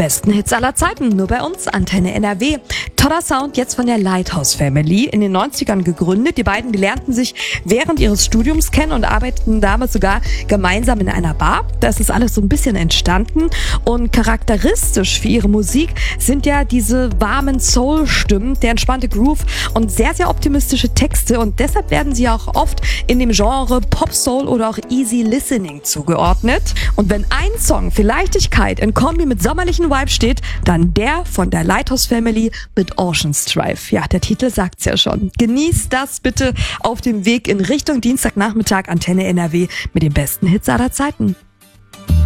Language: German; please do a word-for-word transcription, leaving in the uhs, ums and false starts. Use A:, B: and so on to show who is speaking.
A: besten Hits aller Zeiten, nur bei uns, Antenne N R W. Toller Sound, jetzt von der Lighthouse Family, in den neunzigern gegründet. Die beiden, die lernten sich während ihres Studiums kennen und arbeiteten damals sogar gemeinsam in einer Bar. Da ist das alles so ein bisschen entstanden. Und charakteristisch für ihre Musik sind ja diese warmen Soul-Stimmen, der entspannte Groove und sehr, sehr optimistische Texte. Und deshalb werden sie auch oft in dem Genre Pop-Soul oder auch Easy Listening zugeordnet. Und wenn ein Song für Leichtigkeit in Kombi mit sommerlichen Vibes steht, dann der von der Lighthouse Family mit Oceans Drive. Ja, der Titel sagt's ja schon. Genießt das bitte auf dem Weg in Richtung Dienstagnachmittag, Antenne N R W mit den besten Hits aller Zeiten.